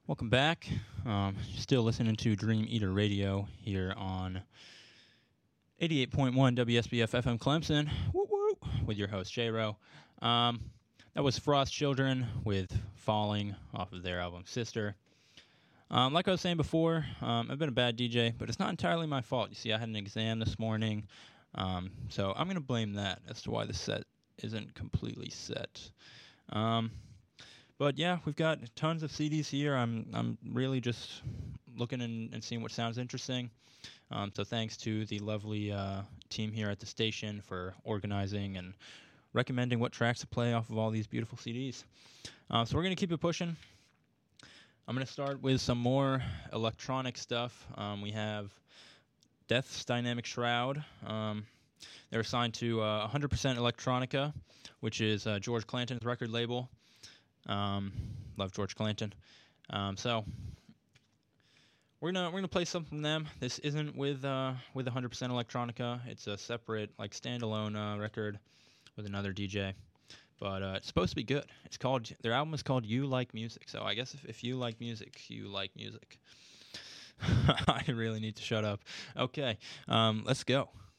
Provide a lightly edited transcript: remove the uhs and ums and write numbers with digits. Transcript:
Welcome back. Still listening to Dream Eater Radio here on 88.1 WSBF FM Clemson. Woo woo! With your host J-Ro. That was Frost Children with Falling off of their album Sister. Like I was saying before, I've been a bad DJ, but it's not entirely my fault. You see, I had an exam this morning, so I'm going to blame that as to why the set isn't completely set. But yeah, we've got tons of CDs here. I'm really just looking and seeing what sounds interesting. So thanks to the lovely team here at the station for organizing and recommending what tracks to play off of all these beautiful CDs. So we're going to keep it pushing. I'm going to start with some more electronic stuff. We have Death's Dynamic Shroud. They're assigned to 100% Electronica, which is George Clanton's record label. Love George Clanton. So we're gonna play something from them. This isn't with 100% Electronica. It's a separate, like, standalone record with another DJ. But it's supposed to be good. Their album is called You Like Music. So I guess if you like music, you like music. I really need to shut up. Okay, let's go.